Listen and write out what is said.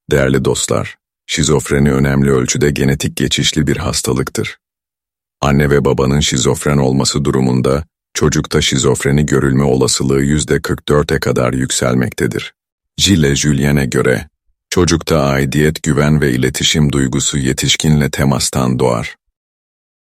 Değerli dostlar, şizofreni önemli ölçüde genetik geçişli bir hastalıktır. Anne ve babanın şizofren olması durumunda, çocukta şizofreni görülme olasılığı %44'e kadar yükselmektedir. Gilles Julien'e göre, çocukta aidiyet, güven ve iletişim duygusu yetişkinle temastan doğar.